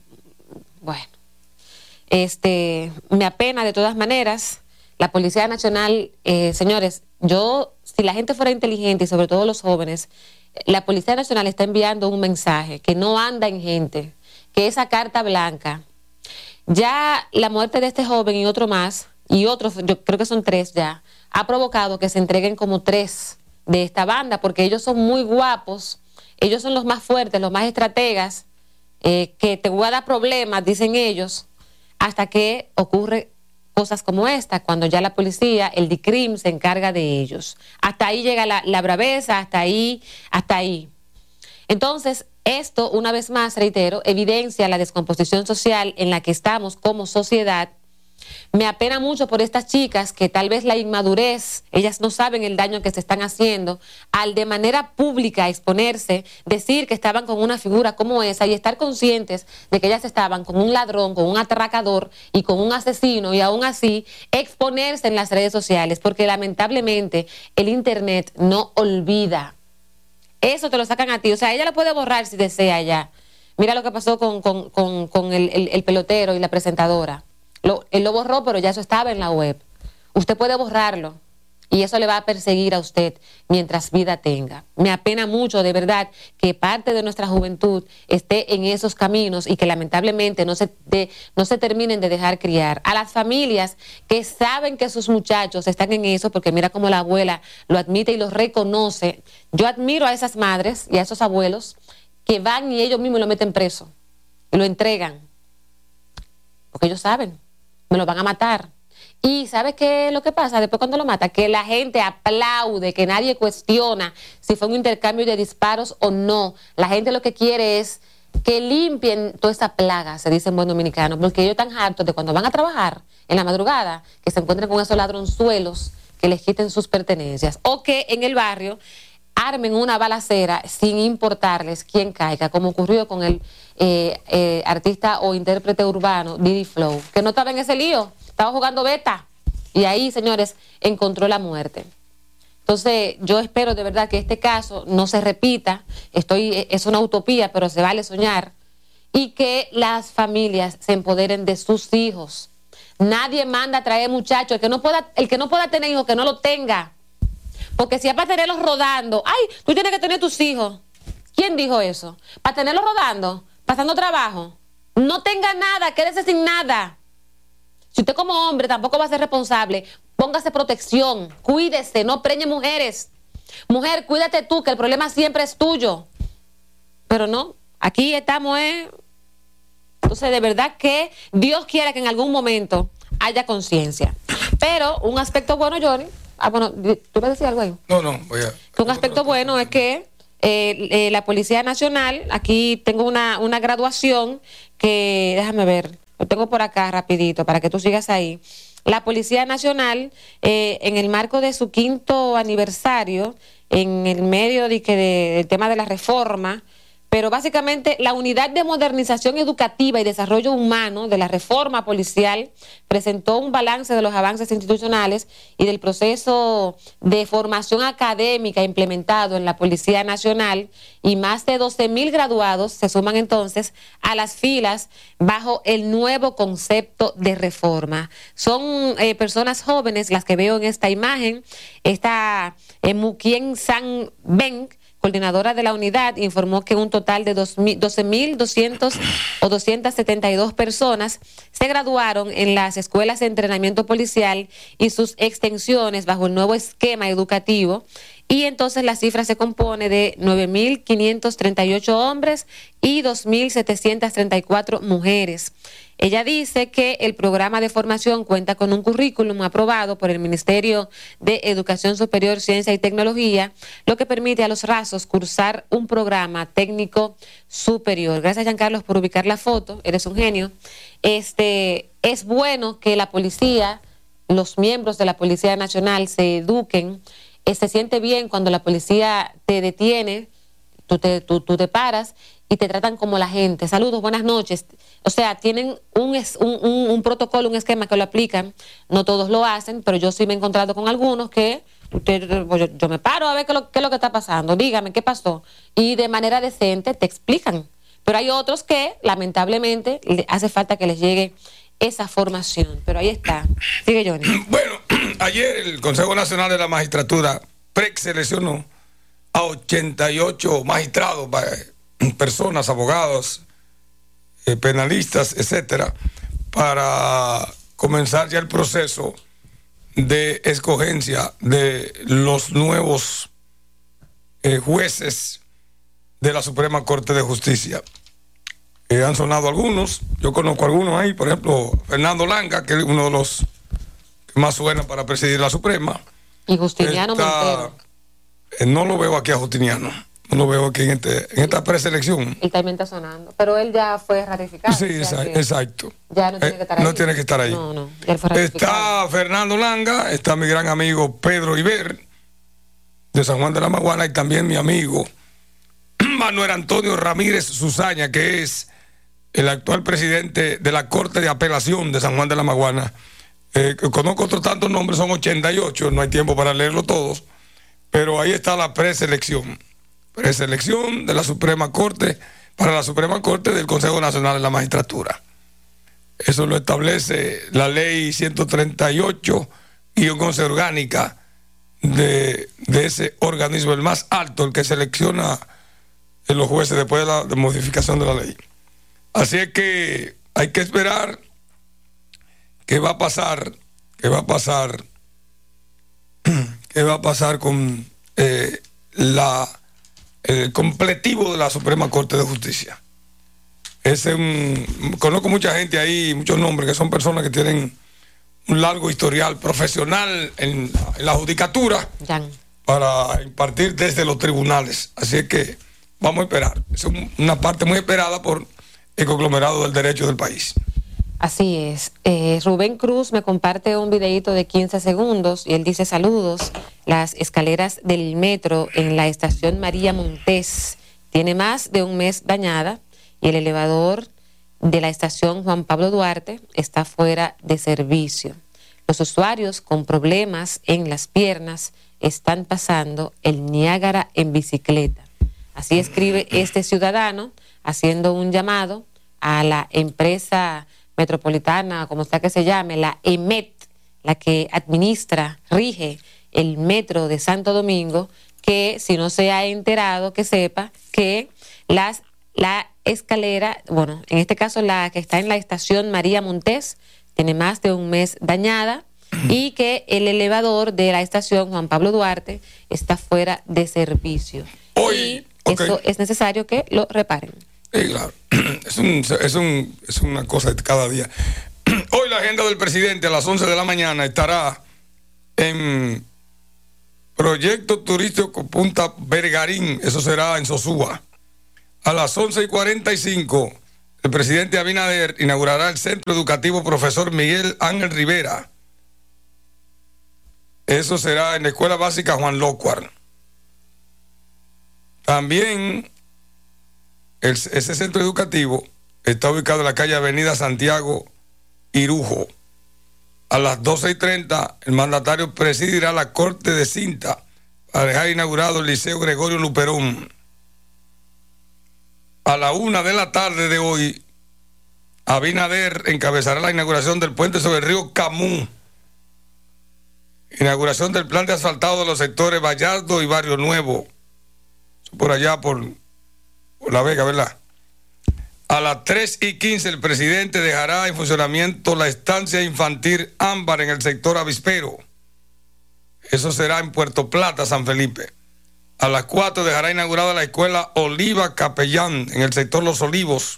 Speaker 1: apena de todas maneras. La Policía Nacional, señores, si la gente fuera inteligente y sobre todo los jóvenes, la Policía Nacional está enviando un mensaje que no anda en gente, que esa carta blanca, ya la muerte de este joven y otro más, y otros, yo creo que son 3 ya, ha provocado que se entreguen como 3 de esta banda, porque ellos son muy guapos, ellos son los más fuertes, los más estrategas, que te voy a dar problemas, dicen ellos, hasta que ocurre cosas como esta, cuando ya la policía, el DICRIM, se encarga de ellos. Hasta ahí llega la braveza, hasta ahí. Entonces, esto, una vez más, reitero, evidencia la descomposición social en la que estamos como sociedad. Me apena mucho por estas chicas que tal vez la inmadurez, ellas no saben el daño que se están haciendo al de manera pública exponerse, decir que estaban con una figura como esa y estar conscientes de que ellas estaban con un ladrón, con un atracador y con un asesino, y aún así exponerse en las redes sociales, porque lamentablemente el internet no olvida. Eso te lo sacan a ti, o sea, ella lo puede borrar si desea ya. Mira lo que pasó con el pelotero y la presentadora. Él lo borró, pero ya eso estaba en la web. Usted puede borrarlo y eso le va a perseguir a usted mientras vida tenga. Me apena mucho, de verdad, que parte de nuestra juventud esté en esos caminos y que lamentablemente no se terminen de dejar criar. A las familias que saben que sus muchachos están en eso, porque mira cómo la abuela lo admite y lo reconoce. Yo admiro a esas madres y a esos abuelos que van y ellos mismos lo meten preso y lo entregan, porque ellos saben, me lo van a matar. Y ¿sabes qué es lo que pasa después cuando lo mata? Que la gente aplaude, que nadie cuestiona si fue un intercambio de disparos o no. La gente lo que quiere es que limpien toda esa plaga, se dice en buen dominicano, porque ellos están hartos de cuando van a trabajar en la madrugada, que se encuentren con esos ladronzuelos que les quiten sus pertenencias, o que en el barrio armen una balacera sin importarles quién caiga, como ocurrió con el artista o intérprete urbano Diddy Flow, que no estaba en ese lío, estaba jugando beta y ahí, señores, encontró la muerte. Entonces yo espero de verdad que este caso no se repita. Es una utopía, pero se vale soñar, y que las familias se empoderen de sus hijos. Nadie manda a traer muchachos. El que no pueda tener hijos, que no lo tenga. Porque si es para tenerlos rodando, ay, tú tienes que tener tus hijos. ¿Quién dijo eso? Para tenerlos rodando, pasando trabajo. No tenga nada, quédese sin nada. Si usted como hombre tampoco va a ser responsable, póngase protección, cuídese, no preñe mujeres. Mujer, cuídate tú, que el problema siempre es tuyo. Pero no, aquí estamos, Entonces, de verdad que Dios quiere que en algún momento haya conciencia. Pero un aspecto bueno, Johnny, bueno, ¿tú me decías algo ahí?
Speaker 2: No, voy a...
Speaker 1: Un aspecto bueno es que la Policía Nacional, aquí tengo una graduación que, déjame ver, lo tengo por acá rapidito para que tú sigas ahí. La Policía Nacional, en el marco de su 5º aniversario, en el medio del tema de la reforma, pero básicamente la Unidad de Modernización Educativa y Desarrollo Humano de la Reforma Policial presentó un balance de los avances institucionales y del proceso de formación académica implementado en la Policía Nacional, y más de 12,000 graduados se suman entonces a las filas bajo el nuevo concepto de reforma. Son personas jóvenes las que veo en esta imagen. Esta Mukien San Ben, coordinadora de la unidad, informó que un total de 12,200 o 272 personas se graduaron en las escuelas de entrenamiento policial y sus extensiones bajo el nuevo esquema educativo, y entonces la cifra se compone de 9,538 hombres y 2,734 mujeres. Ella dice que el programa de formación cuenta con un currículum aprobado por el Ministerio de Educación Superior, Ciencia y Tecnología, lo que permite a los rasos cursar un programa técnico superior. Gracias, Giancarlos, por ubicar la foto. Eres un genio. Es bueno que la policía, los miembros de la Policía Nacional se eduquen. Se siente bien cuando la policía te detiene, tú te paras y te tratan como la gente. Saludos, buenas noches. O sea, tienen un protocolo, un esquema que lo aplican. No todos lo hacen, pero yo sí me he encontrado con algunos que yo me paro a ver qué es lo que está pasando. Dígame, ¿qué pasó? Y de manera decente te explican. Pero hay otros que, lamentablemente, hace falta que les llegue esa formación. Pero ahí está. Sigue, Johnny.
Speaker 2: Bueno, Ayer el Consejo Nacional de la Magistratura preseleccionó a 88 magistrados, personas, abogados, penalistas, etcétera, para comenzar ya el proceso de escogencia de los nuevos jueces de la Suprema Corte de Justicia. Han sonado algunos, yo conozco algunos ahí, por ejemplo, Fernando Langa, que es uno de los que más suena para presidir la Suprema.
Speaker 1: Y Justiniano Montero.
Speaker 2: No lo veo aquí a Justiniano, no lo veo aquí en esta preselección.
Speaker 1: Él también está sonando, pero él ya fue ratificado.
Speaker 2: Sí, exacto.
Speaker 1: Ya no tiene que estar ahí.
Speaker 2: No tiene que estar ahí.
Speaker 1: No, ya él fue ratificado.
Speaker 2: Está Fernando Langa, está mi gran amigo Pedro Iber, de San Juan de la Maguana, y también mi amigo Manuel Antonio Ramírez Susaña, que es el actual presidente de la Corte de Apelación de San Juan de la Maguana. Conozco otros tantos nombres, son 88, no hay tiempo para leerlos todos, pero ahí está la preselección de la Suprema Corte, para la Suprema Corte del Consejo Nacional de la Magistratura. Eso lo establece la ley 138-11 orgánica de ese organismo, el más alto, el que selecciona los jueces después de la modificación de la ley. Así es que hay que esperar qué va a pasar con el completivo de la Suprema Corte de Justicia. Conozco mucha gente ahí, muchos nombres, que son personas que tienen un largo historial profesional en la judicatura para impartir desde los tribunales. Así es que vamos a esperar. Es una parte muy esperada por el conglomerado del derecho del país.
Speaker 1: Así es. Rubén Cruz me comparte un videíto de 15 segundos y él dice: saludos. Las escaleras del metro en la estación María Montés tiene más de un mes dañada y el elevador de la estación Juan Pablo Duarte está fuera de servicio. Los usuarios con problemas en las piernas están pasando el Niágara en bicicleta. Así escribe este ciudadano, haciendo un llamado a la empresa metropolitana, como sea que se llame, la EMET, la que rige el metro de Santo Domingo, que si no se ha enterado, que sepa que la escalera, bueno, en este caso la que está en la estación María Montés, tiene más de un mes dañada, y que el elevador de la estación Juan Pablo Duarte está fuera de servicio.
Speaker 2: Hoy,
Speaker 1: eso es necesario que lo reparen.
Speaker 2: Sí, claro. Es una cosa de cada día. Hoy la agenda del presidente a las 11 de la mañana estará en Proyecto Turístico Punta Vergarín, eso será en Sosúa. A las 11:45, el presidente Abinader inaugurará el Centro Educativo Profesor Miguel Ángel Rivera. Eso será en la Escuela Básica Juan Lócuar. También ese centro educativo está ubicado en la calle Avenida Santiago Irujo. A las 12:30, el mandatario presidirá la Corte de Cinta para dejar inaugurado el Liceo Gregorio Luperón. A la 1 de la tarde de hoy, Abinader encabezará la inauguración del puente sobre el río Camú. Inauguración del plan de asfaltado de los sectores Vallardo y Barrio Nuevo. Por allá, por La Vega, ¿verdad? A las 3:15, el presidente dejará en funcionamiento la estancia infantil Ámbar en el sector Avispero. Eso será en Puerto Plata, San Felipe. A las 4 dejará inaugurada la escuela Oliva Capellán en el sector Los Olivos,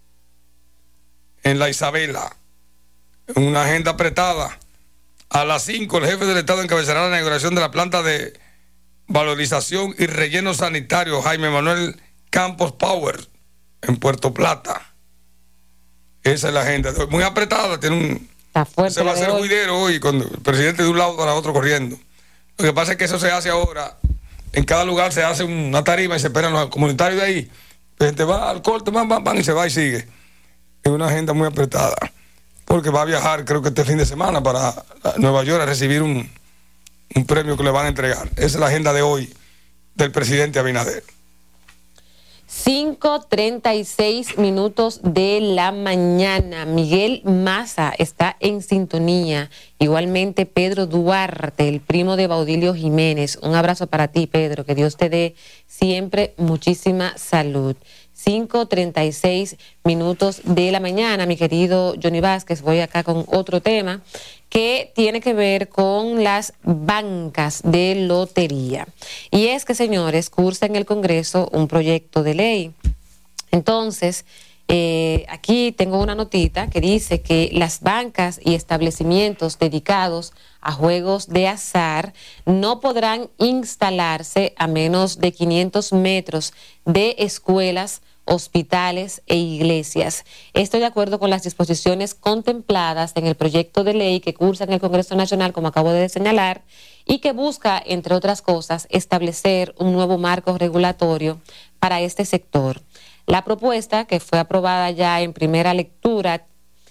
Speaker 2: en La Isabela. Una agenda apretada. A las 5, el jefe del Estado encabezará la inauguración de la planta de valorización y relleno sanitario Jaime Manuel Campos Power en Puerto Plata. Esa es la agenda. Muy apretada. Se va a hacer juidero hoy con el presidente de un lado para otro corriendo. Lo que pasa es que eso se hace ahora. En cada lugar se hace una tarima y se esperan los comunitarios de ahí. La gente va al corte, van y se va y sigue. Es una agenda muy apretada. Porque va a viajar, creo que este fin de semana, para Nueva York a recibir un premio que le van a entregar. Esa es la agenda de hoy del presidente Abinader.
Speaker 1: 5:36 minutos de la mañana. Miguel Maza está en sintonía. Igualmente Pedro Duarte, el primo de Baudilio Jiménez. Un abrazo para ti, Pedro. Que Dios te dé siempre muchísima salud. 5:36 minutos de la mañana, mi querido Johnny Vázquez. Voy acá con otro tema que tiene que ver con las bancas de lotería. Y es que, señores, cursa en el Congreso un proyecto de ley. Entonces, aquí tengo una notita que dice que las bancas y establecimientos dedicados a juegos de azar no podrán instalarse a menos de 500 metros de escuelas, hospitales e iglesias. Esto de acuerdo con las disposiciones contempladas en el proyecto de ley que cursa en el Congreso Nacional, como acabo de señalar, y que busca, entre otras cosas, establecer un nuevo marco regulatorio para este sector. La propuesta, que fue aprobada ya en primera lectura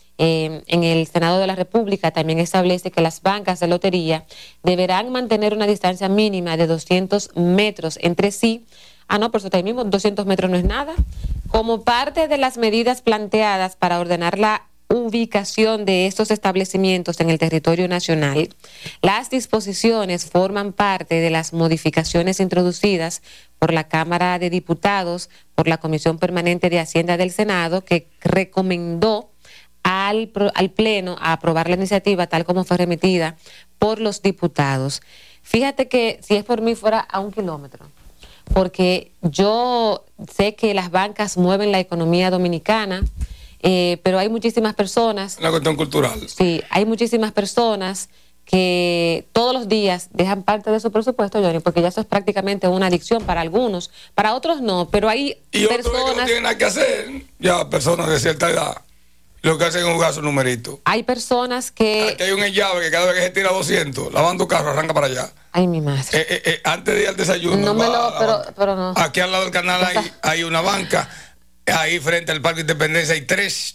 Speaker 1: en el Senado de la República, también establece que las bancas de lotería deberán mantener una distancia mínima de 200 metros entre sí. No, pero eso ahí mismo, 200 metros no es nada. Como parte de las medidas planteadas para ordenar la ubicación de estos establecimientos en el territorio nacional, las disposiciones forman parte de las modificaciones introducidas por la Cámara de Diputados, por la Comisión Permanente de Hacienda del Senado, que recomendó al Pleno a aprobar la iniciativa tal como fue remitida por los diputados. Fíjate que si es por mí fuera a 1 kilómetro, porque yo sé que las bancas mueven la economía dominicana, pero hay muchísimas personas...
Speaker 2: Una cuestión cultural.
Speaker 1: Sí, hay muchísimas personas que todos los días dejan parte de su presupuesto, Johnny, porque ya eso es prácticamente una adicción para algunos, para otros no, pero hay
Speaker 2: y
Speaker 1: personas...
Speaker 2: otros que no tienen nada que hacer, ya personas de cierta edad, lo que hacen es jugar su numerito.
Speaker 1: Hay personas que...
Speaker 2: Aquí hay un llave que cada vez que se tira 200, lavando carro, arranca para allá.
Speaker 1: Ay, mi madre.
Speaker 2: Antes de ir al desayuno.
Speaker 1: No me lo... Pero no.
Speaker 2: Aquí al lado del canal hay una banca. Ahí frente al Parque Independencia hay 3.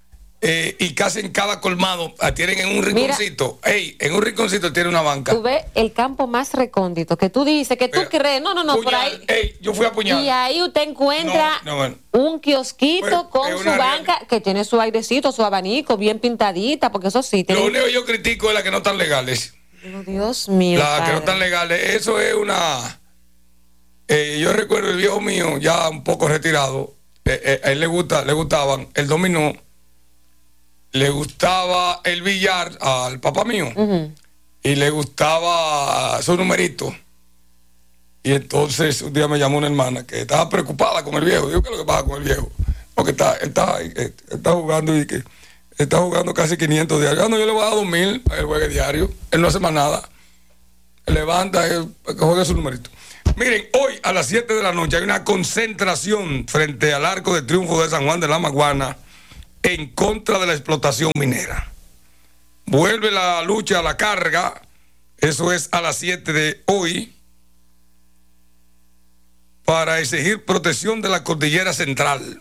Speaker 2: Y casi en cada colmado tienen en un rinconcito. En un rinconcito tiene una banca.
Speaker 1: Tú ves el campo más recóndito que tú dices, que tú crees. No,
Speaker 2: puñal,
Speaker 1: por ahí.
Speaker 2: Yo fui a puñal.
Speaker 1: Y ahí usted encuentra un kiosquito con su banca que tiene su airecito, su abanico bien pintadita, porque eso sí.
Speaker 2: Lo único que yo critico es las que no están legales.
Speaker 1: Dios mío.
Speaker 2: Las que no están legales. Eso es una... yo recuerdo el viejo mío, ya un poco retirado, a él le gustaban el dominó, le gustaba el billar al papá mío, y le gustaba su numerito. Y entonces un día me llamó una hermana que estaba preocupada con el viejo. Digo, ¿qué es lo que pasa con el viejo? Porque está jugando y que está jugando casi 500 diarios. No, yo le voy a dar 2,000 para que juegue diario. Él no hace más nada. Levanta, que juegue su numerito. Miren, hoy a las 7 de la noche hay una concentración frente al Arco de Triunfo de San Juan de la Maguana en contra de la explotación minera. Vuelve la lucha a la carga. Eso es a las 7 de hoy, para exigir protección de la cordillera central.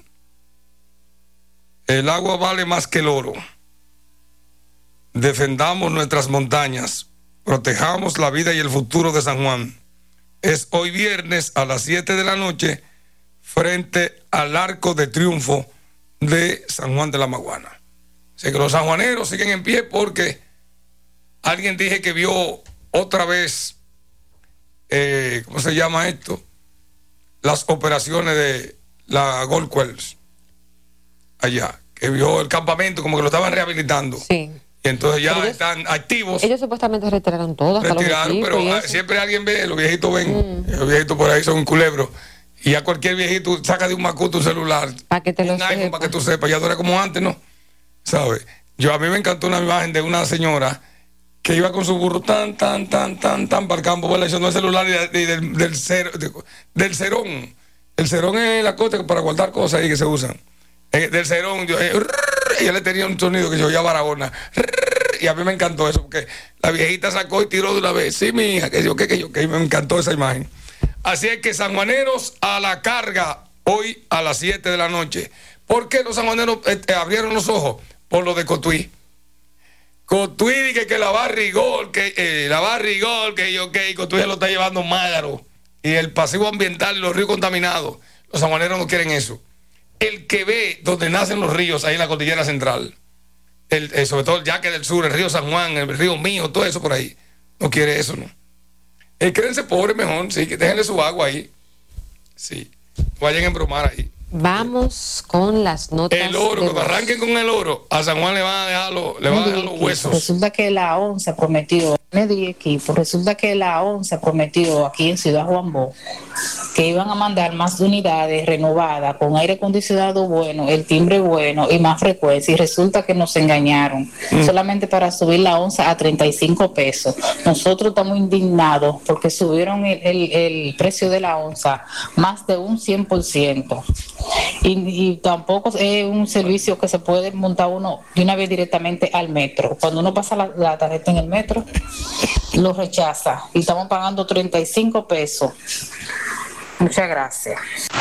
Speaker 2: El agua vale más que el oro. Defendamos nuestras montañas, protejamos la vida y el futuro de San Juan. Es hoy viernes a las 7 de la noche frente al Arco de Triunfo de San Juan de la Maguana. Así que los sanjuaneros siguen en pie porque alguien dije que vio otra vez, ¿cómo se llama esto? Las operaciones de la Gold Quells allá, que vio el campamento como que lo estaban rehabilitando.
Speaker 1: Sí.
Speaker 2: Y entonces ya están activos.
Speaker 1: Ellos supuestamente retiraron todo.
Speaker 2: Retiraron, pero siempre alguien ve, los viejitos ven, los viejitos por ahí son un culebro. Y ya cualquier viejito saca de un macuto un celular,
Speaker 1: para que te lo
Speaker 2: iPhone, para que tú sepas, ya no era como antes, ¿no? ¿Sabes? A mí me encantó una imagen de una señora que iba con su burro tan para el campo, ¿verdad? Eso no es celular del cerón. El cerón es la cosa para guardar cosas ahí que se usan. Del cerón, ella le tenía un sonido que se oía Barahona. Y a mí me encantó eso, porque la viejita sacó y tiró de una vez. Sí, mi hija, que me encantó esa imagen. Así es que sanjuaneros a la carga hoy a las 7 de la noche. ¿Por qué los sanjuaneros abrieron los ojos? Por lo de Cotuí. Cotuí que la barrigol, que Cotuí se lo está llevando Mágaro. Y el pasivo ambiental y los ríos contaminados. Los sanjuaneros no quieren eso. El que ve donde nacen los ríos, ahí en la cordillera central, sobre todo el Yaque del Sur, el río San Juan, el río Mío, todo eso por ahí, no quiere eso, ¿no? Quédense pobres mejor, sí, que déjenle su agua ahí. Sí, vayan a embromar ahí.
Speaker 1: Vamos con las notas.
Speaker 2: El oro, cuando arranquen con el oro, a San Juan le van a dejar los huesos.
Speaker 5: Resulta que la ONSA prometió, resulta que la ONSA prometió aquí en Ciudad Juan Bó que iban a mandar más unidades renovadas con aire acondicionado bueno, el timbre bueno y más frecuencia, y resulta que nos engañaron, solamente para subir la onza a 35 pesos. Nosotros estamos indignados porque subieron el precio de la onza más de un 100%, y tampoco es un servicio que se puede montar uno de una vez directamente al metro. Cuando uno pasa la tarjeta en el metro, lo rechaza y estamos pagando 35 pesos. Muchas gracias.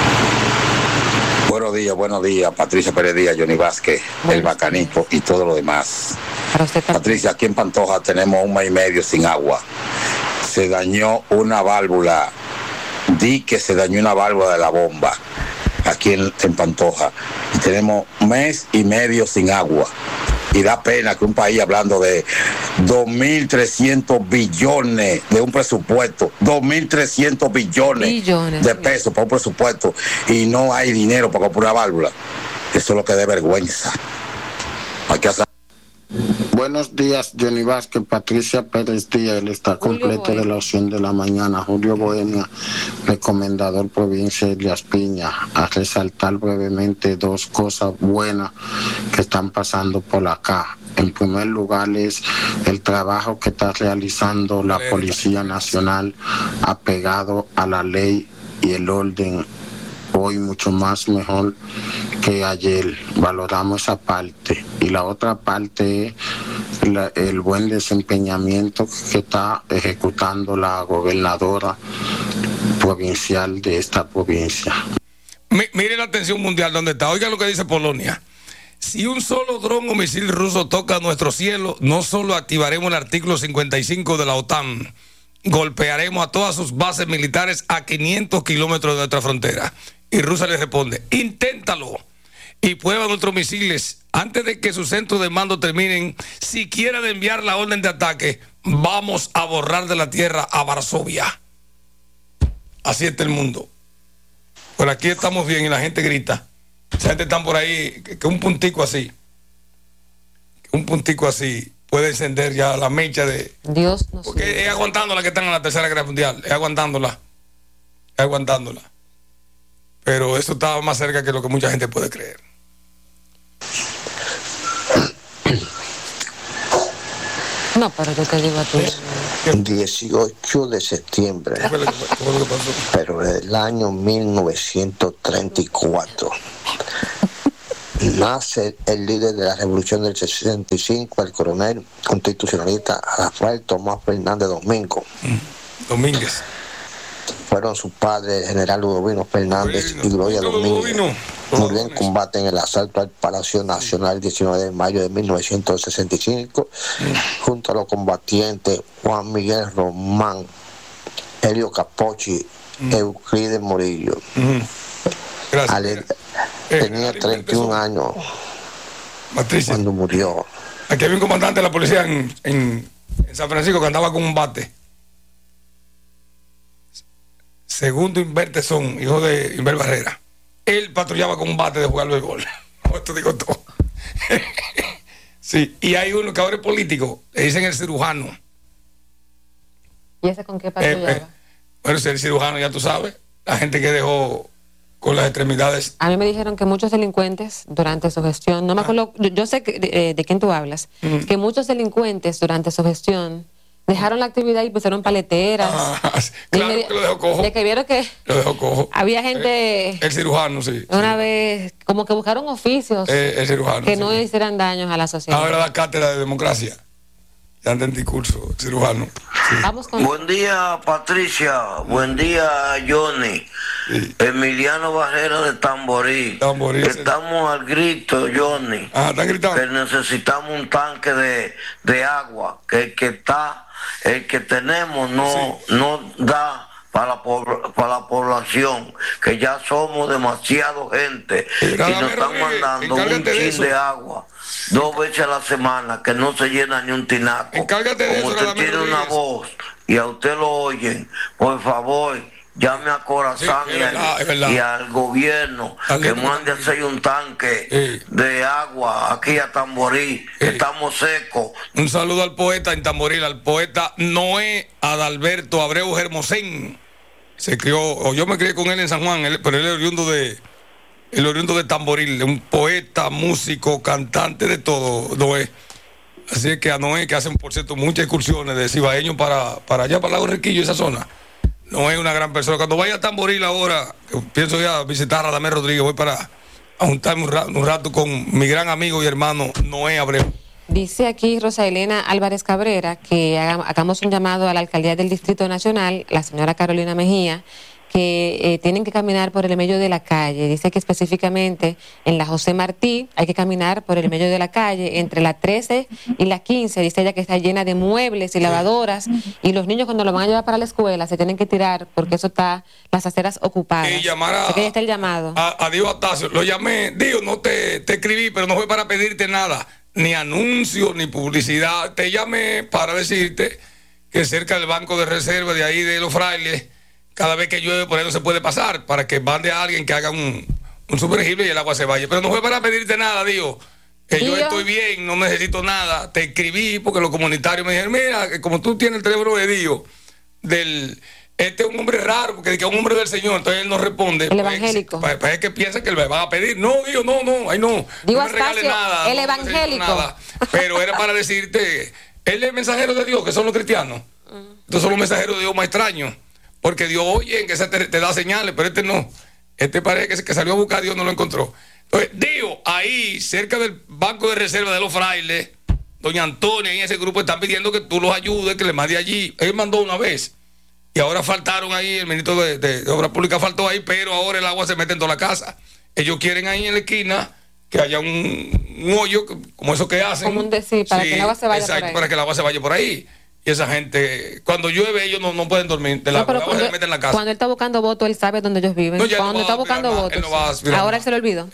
Speaker 6: Buenos días, Patricia Pérez Díaz, Johnny Vázquez, el Bacanismo y todo lo demás. Patricia, aquí en Pantoja tenemos un mes y medio sin agua. Se dañó una válvula, que se dañó una válvula de la bomba aquí en Pantoja. Y tenemos un mes y medio sin agua. Y da pena que un país hablando de 2.300 billones de un presupuesto, 2.300 billones de pesos para un presupuesto, y no hay dinero para comprar una válvula. Eso es lo que da vergüenza. Hay que hacer.
Speaker 7: Buenos días, Johnny Vázquez, Patricia Pérez Díaz, él está completo de la opción de la mañana. Julio Bohemia, recomendador provincia de Elías Piña, a resaltar brevemente dos cosas buenas que están pasando por acá. En primer lugar es el trabajo que está realizando la Policía Nacional apegado a la ley y el orden. Hoy mucho más mejor que ayer, valoramos esa parte. Y la otra parte es el buen desempeñamiento que está ejecutando la gobernadora provincial de esta provincia.
Speaker 2: Mire la atención mundial donde está. Oiga lo que dice Polonia. Si un solo dron o misil ruso toca nuestro cielo, no solo activaremos el artículo 55 de la OTAN, golpearemos a todas sus bases militares a 500 kilómetros de nuestra frontera. Y Rusia le responde, inténtalo y prueba nuestros misiles antes de que sus centros de mando terminen siquiera de enviar la orden de ataque. Vamos a borrar de la tierra a Varsovia. Así está el mundo. Por aquí estamos bien y la gente grita. Esa gente está por ahí, que un puntico así puede encender ya la mecha de
Speaker 1: Dios nos
Speaker 2: porque
Speaker 1: libre.
Speaker 2: Es aguantándola que están en la Tercera Guerra Mundial, es aguantándola. Pero eso estaba más cerca que lo que mucha gente puede creer.
Speaker 1: No, pero yo te digo a ti.
Speaker 8: 18 de septiembre,
Speaker 2: ¿Qué fue lo que pasó?
Speaker 8: pero del año 1934, nace el líder de la revolución del 65, el coronel constitucionalista Rafael Tomás Fernández
Speaker 2: Domínguez.
Speaker 8: Fueron sus padres, el general Ludovino Fernández y Gloria Domínguez. Murió en combate en el asalto al Palacio Nacional el 19 de mayo de 1965, junto a los combatientes Juan Miguel Román, Helio Capocci, Euclides Murillo.
Speaker 2: Gracias.
Speaker 8: Tenía 31 años
Speaker 2: Patricia,
Speaker 8: cuando murió.
Speaker 2: aquí había un comandante de la policía en San Francisco que andaba con un bate. Segundo Invertezón, hijo de Inver Barrera. Él patrullaba con un bate de jugar béisbol. Esto digo todo. Sí, y hay uno que ahora es político, le dicen el cirujano.
Speaker 1: ¿Y ese con qué patrullaba?
Speaker 2: Bueno, si el cirujano, ya tú sabes, la gente que dejó con las extremidades.
Speaker 1: A mí me dijeron que muchos delincuentes durante su gestión, no me acuerdo, yo sé que, de quién tú hablas, que muchos delincuentes durante su gestión dejaron la actividad y pusieron paleteras.
Speaker 2: Claro que lo dejó cojo.
Speaker 1: De que vieron que
Speaker 2: Lo dejó cojo.
Speaker 1: había gente
Speaker 2: El cirujano, sí.
Speaker 1: una vez, como que buscaron oficios
Speaker 2: El cirujano.
Speaker 1: que
Speaker 2: sí.
Speaker 1: no hicieran daños a la sociedad.
Speaker 2: Ahora da cátedra de democracia. Ya anda en discurso, el cirujano. Sí.
Speaker 1: Vamos con...
Speaker 9: Buen día, Patricia. Buen día, Johnny.
Speaker 2: Sí.
Speaker 9: Emiliano Barrera de Tamborí.
Speaker 2: Tamborí, sí.
Speaker 9: Estamos al grito, Johnny.
Speaker 2: Están gritando.
Speaker 9: Que necesitamos un tanque de agua. Que el que tenemos no da para la población, que ya somos demasiado gente y nos están mandando un chin de agua 2 veces a la semana, que no se llena ni un tinaco. Como usted tiene una voz y a usted lo oyen, por favor, llame a Corazán y al gobierno que mande a hacer un tanque de agua aquí a Tamboril, que estamos secos.
Speaker 2: Un saludo al poeta en Tamboril, al poeta Noé Adalberto Abreu Hermosén. Se crió, o yo me crié con él en San Juan, pero él es oriundo de Tamboril, un poeta, músico, cantante, de todo, Noé. Así es que a Noé, que hacen, por cierto, muchas excursiones de cibaeños para allá, para Lago Riquillo, esa zona. No es una gran persona. Cuando vaya a Tamboril ahora, pienso ya visitar a Radamés Rodríguez, voy para juntarme un rato con mi gran amigo y hermano Noé Abreu.
Speaker 1: Dice aquí Rosa Elena Álvarez Cabrera que hagamos un llamado a la alcaldía del Distrito Nacional, la señora Carolina Mejía, que tienen que caminar por el medio de la calle. Dice que específicamente en la José Martí hay que caminar por el medio de la calle entre la 13 y la 15. Dice ella que está llena de muebles y lavadoras, y los niños cuando lo van a llevar para la escuela se tienen que tirar porque eso está, las aceras ocupadas.
Speaker 2: Y llamar
Speaker 1: Así que ahí está el llamado.
Speaker 2: A Dios Atacio, lo llamé, Dios, no te escribí, pero no fue para pedirte nada, ni anuncio, ni publicidad. Te llamé para decirte que cerca del banco de reserva de ahí de Los Frailes, cada vez que llueve por ahí no se puede pasar, para que mande a alguien que haga un sumergible y el agua se vaya. Pero no fue para pedirte nada, Dios. Que yo estoy bien, no necesito nada. Te escribí porque los comunitarios me dijeron, mira, que como tú tienes el teléfono de Dios, este es un hombre raro, porque es un hombre del Señor, entonces él no responde.
Speaker 1: El evangélico.
Speaker 2: Para que piensa que le van a pedir. No, Dios, no, ay no.
Speaker 1: Digo,
Speaker 2: no me regales nada.
Speaker 1: El
Speaker 2: no
Speaker 1: evangélico.
Speaker 2: Nada. Pero era para decirte, él es el mensajero de Dios, que son los cristianos. Entonces son los mensajeros de Dios más extraños. Porque Dios oye que te da señales, pero este no. Este parece que salió a buscar a Dios, no lo encontró. Entonces, Dios, ahí, cerca del banco de reserva de Los Frailes, doña Antonia y ese grupo están pidiendo que tú los ayudes, que le mande allí. Él mandó una vez. Y ahora faltaron ahí, el ministro de Obras Públicas faltó ahí, pero ahora el agua se mete en toda la casa. Ellos quieren ahí en la esquina que haya un hoyo, como eso que hacen.
Speaker 1: Como un decir, para que el agua se vaya por ahí.
Speaker 2: Para que el agua se vaya por ahí. Y esa gente, cuando llueve, ellos no pueden dormir. El agua se mete en la casa.
Speaker 1: Cuando él está buscando votos, él sabe dónde ellos viven.
Speaker 2: No,
Speaker 1: cuando está buscando votos. Ahora él se lo olvidó.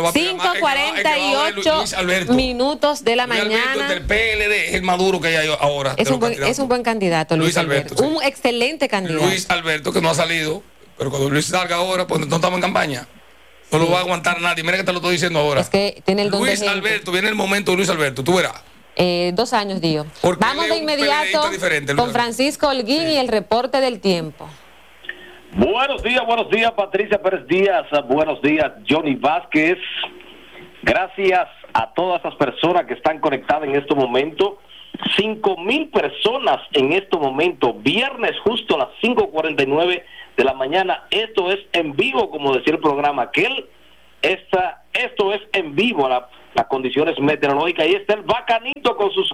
Speaker 1: 5:48 minutos de la mañana.
Speaker 2: Del PLD es el Maduro que hay ahora.
Speaker 1: Es un buen candidato, Luis Alberto. Sí. Un excelente candidato.
Speaker 2: Luis Alberto, que no ha salido. Pero cuando Luis salga ahora, pues no estamos en campaña. No lo va a aguantar nadie. Mira que te lo estoy diciendo ahora.
Speaker 1: Es que tiene el don
Speaker 2: Luis Alberto, viene el momento de Luis Alberto, tú verás.
Speaker 1: 2 años, Dio. Vamos de inmediato con Francisco Holguín y el reporte del tiempo.
Speaker 10: Buenos días, Patricia Pérez Díaz. Buenos días, Johnny Vázquez. Gracias a todas esas personas que están conectadas en este momento. 5,000 personas en este momento. Viernes justo a las 5:49 de la mañana. Esto es en vivo, como decía el programa aquel. Esto es en vivo las condiciones meteorológicas. Ahí está el Bacanito con sus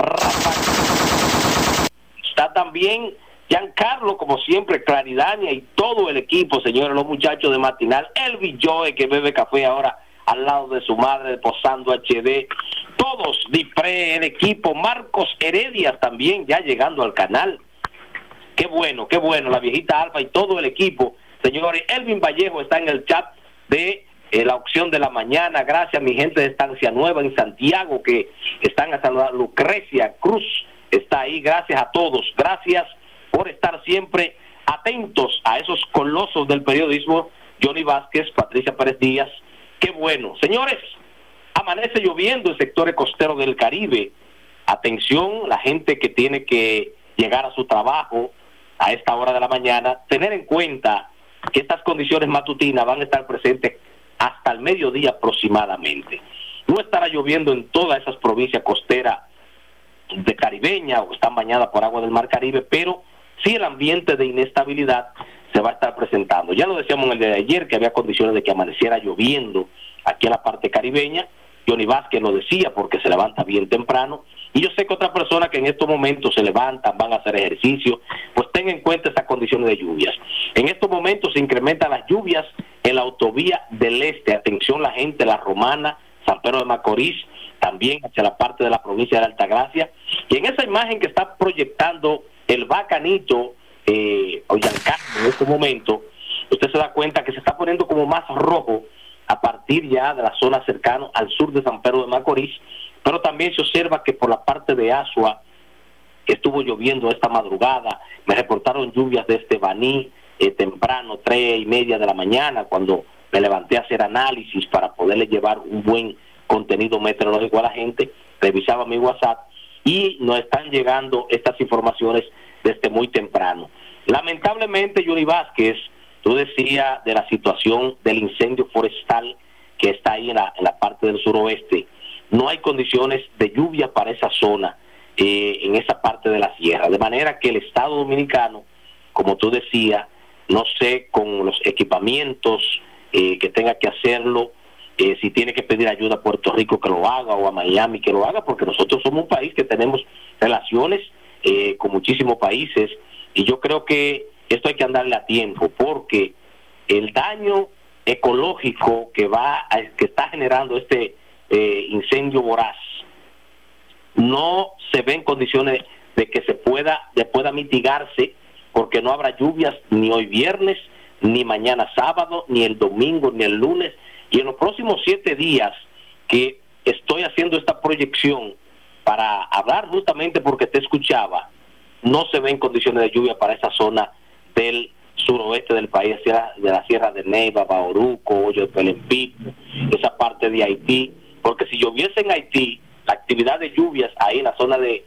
Speaker 10: ráfagas. Está también Giancarlo, como siempre, Claridania y todo el equipo, señores, los muchachos de Matinal, Elvi Joe, que bebe café ahora al lado de su madre, posando HD, todos, Dipré, el equipo, Marcos Heredias también ya llegando al canal. Qué bueno, la viejita Alfa y todo el equipo, señores. Elvin Vallejo está en el chat de la opción de la mañana. Gracias a mi gente de Estancia Nueva en Santiago que están a saludar. Lucrecia Cruz está ahí. Gracias a todos. Gracias por estar siempre atentos a esos colosos del periodismo. Johnny Vázquez, Patricia Pérez Díaz. Qué bueno. Señores, amanece lloviendo en sectores costeros del Caribe. Atención, la gente que tiene que llegar a su trabajo a esta hora de la mañana, tener en cuenta que estas condiciones matutinas van a estar presentes hasta el mediodía aproximadamente. No estará lloviendo en todas esas provincias costeras de caribeña o están bañadas por agua del Mar Caribe, pero sí el ambiente de inestabilidad se va a estar presentando. Ya lo decíamos en el día de ayer que había condiciones de que amaneciera lloviendo aquí en la parte caribeña. Johnny Vázquez lo decía porque se levanta bien temprano, y yo sé que otras personas que en estos momentos se levantan, van a hacer ejercicio, pues tengan en cuenta esas condiciones de lluvias. En estos momentos se incrementan las lluvias en la autovía del este. Atención la gente, La Romana, San Pedro de Macorís, también hacia la parte de la provincia de Altagracia. Y en esa imagen que está proyectando el Bacanito Giancarlo en este momento, usted se da cuenta que se está poniendo como más rojo a partir ya de la zona cercana al sur de San Pedro de Macorís, pero también se observa que por la parte de Asua estuvo lloviendo esta madrugada. Me reportaron lluvias desde Baní temprano, 3:30 de la mañana, cuando me levanté a hacer análisis para poderle llevar un buen contenido meteorológico a la gente. Revisaba mi WhatsApp y nos están llegando estas informaciones desde muy temprano. Lamentablemente, Johnny Vázquez, tú decías de la situación del incendio forestal que está ahí en la parte del suroeste. No hay condiciones de lluvia para esa zona, en esa parte de la sierra. De manera que el Estado Dominicano, como tú decías, no sé, con los equipamientos que tenga que hacerlo, si tiene que pedir ayuda a Puerto Rico que lo haga, o a Miami que lo haga, porque nosotros somos un país que tenemos relaciones con muchísimos países, y yo creo que esto hay que andarle a tiempo, porque el daño ecológico que está generando este incendio voraz no se ve en condiciones de que pueda mitigarse, porque no habrá lluvias ni hoy viernes, ni mañana sábado, ni el domingo, ni el lunes, y en los próximos 7 días que estoy haciendo esta proyección para hablar, justamente porque te escuchaba, no se ven condiciones de lluvia para esa zona del suroeste del país, de la Sierra de Neiva, Bauruco, Hoyo de Pelempito, esa parte de Haití, porque si lloviese en Haití, la actividad de lluvias ahí en la zona de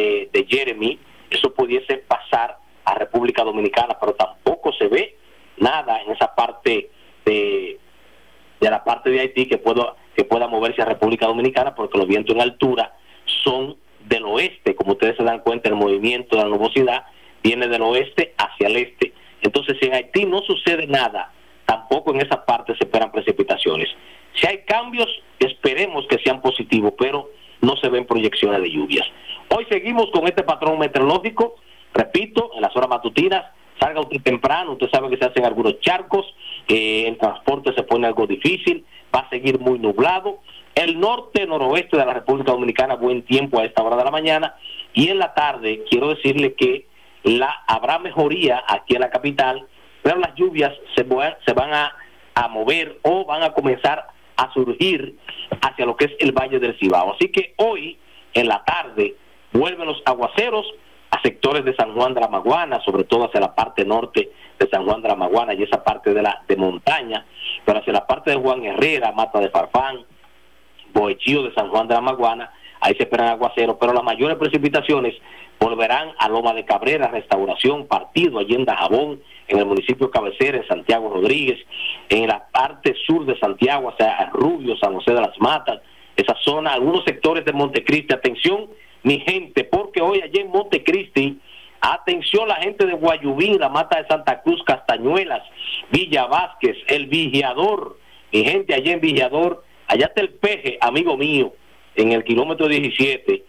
Speaker 10: Jeremy, eso pudiese pasar a República Dominicana, pero tampoco se ve nada en esa parte de la parte de Haití que pueda moverse a República Dominicana, porque los vientos en altura son del oeste. Como ustedes se dan cuenta, el movimiento de la nubosidad viene del oeste hacia el este. Entonces, si en Haití no sucede nada, tampoco en esa parte se esperan precipitaciones. Si hay cambios, esperemos que sean positivos, pero no se ven proyecciones de lluvias. Hoy seguimos con este patrón meteorológico. Repito, en las horas matutinas, salga usted temprano, usted sabe que se hacen algunos charcos, el transporte se pone algo difícil, va a seguir muy nublado. El norte-noroeste de la República Dominicana, buen tiempo a esta hora de la mañana, y en la tarde quiero decirle que habrá mejoría aquí en la capital, pero las lluvias se van a mover o van a comenzar a surgir hacia lo que es el Valle del Cibao. Así que hoy, en la tarde, vuelven los aguaceros a sectores de San Juan de la Maguana, sobre todo hacia la parte norte de San Juan de la Maguana y esa parte de montaña, pero hacia la parte de Juan Herrera, Mata de Farfán, Bohechío de San Juan de la Maguana, ahí se esperan aguaceros, pero las mayores precipitaciones volverán a Loma de Cabrera, Restauración, Partido, Allenda Jabón, en el municipio cabecera, en Santiago Rodríguez, en la parte sur de Santiago, o sea, Rubio, San José de las Matas, esa zona, algunos sectores de Montecristi. Atención, mi gente, porque hoy allá en Montecristi, atención la gente de Guayubín, la Mata de Santa Cruz, Castañuelas, Villa Vázquez, El Vigiador, mi gente allá en Vigiador, allá está el Peje, amigo mío, en el kilómetro 17,